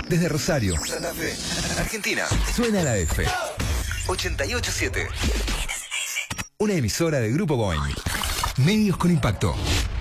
Desde Rosario, Santa Fe, Argentina, suena la F. 88.7. Una emisora de Grupo Boeing. Medios con impacto.